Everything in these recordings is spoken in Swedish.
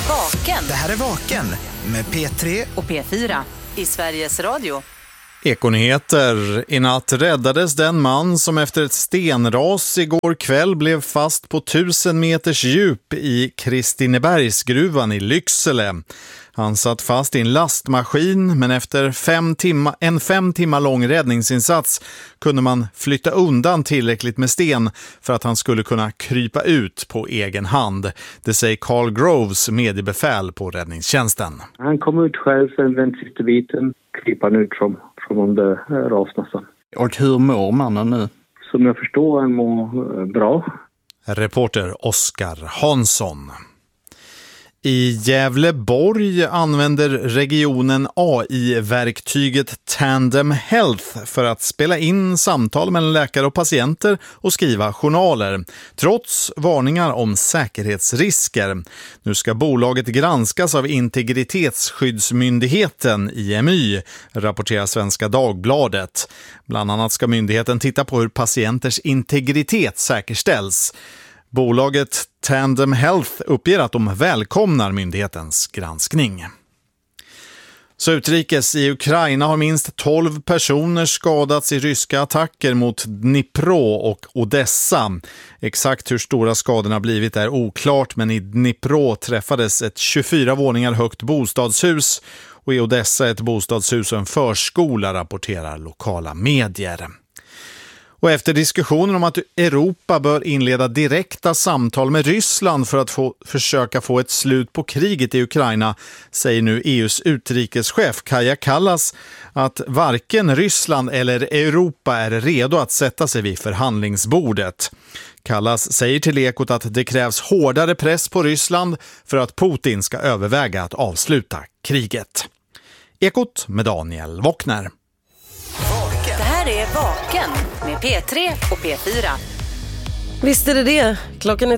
Vaken. Det här är Vaken med P3 och P4 i Sveriges Radio. Ekonyheter. I natt räddades den man som efter ett stenras igår kväll blev fast på 1000 meters djup i Kristinebergsgruvan i Lycksele. Han satt fast i en lastmaskin, men efter en 5 timmar lång räddningsinsats kunde man flytta undan tillräckligt med sten för att han skulle kunna krypa ut på egen hand. Det säger Carl Groves, mediebefäl på räddningstjänsten. Han kom ut själv sen den sista biten, krypa ut från under rasmassan. Och hur mår mannen nu? Som jag förstår, han mår bra. Reporter Oskar Hansson. I Gävleborg använder regionen AI-verktyget Tandem Health för att spela in samtal mellan läkare och patienter och skriva journaler, trots varningar om säkerhetsrisker. Nu ska bolaget granskas av Integritetsskyddsmyndigheten, IMY, rapporterar Svenska Dagbladet. Bland annat ska myndigheten titta på hur patienters integritet säkerställs. Bolaget Tandem Health uppger att de välkomnar myndighetens granskning. Så utrikes i Ukraina har minst 12 personer skadats i ryska attacker mot Dnipro och Odessa. Exakt hur stora skadorna blivit är oklart, men i Dnipro träffades ett 24 våningar högt bostadshus och i Odessa ett bostadshus och en förskola, rapporterar lokala medier. Och efter diskussionen om att Europa bör inleda direkta samtal med Ryssland för att försöka få ett slut på kriget i Ukraina, säger nu EUs utrikeschef Kaja Kallas att varken Ryssland eller Europa är redo att sätta sig vid förhandlingsbordet. Kallas säger till Ekot att det krävs hårdare press på Ryssland för att Putin ska överväga att avsluta kriget. Ekot med Daniel Wockner. Det här är Vaken med P3 och P4. Visst är det. Klockan är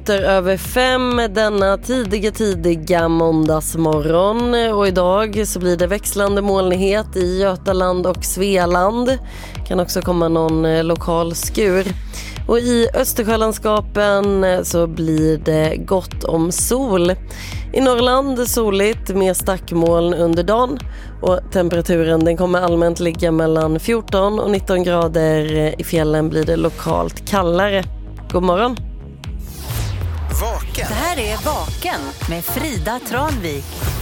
5:02 denna tidiga måndagsmorgon. Och idag så blir det växlande molnighet i Götaland och Svealand. Kan också komma någon lokal skur. Och i Östersjölandskapen så blir det gott om sol. I Norrland soligt med stackmoln under dagen. Och temperaturen den kommer allmänt ligga mellan 14 och 19 grader. I fjällen blir det lokalt kallare. God morgon. Vaken. Det här är Vaken med Frida Tranvik.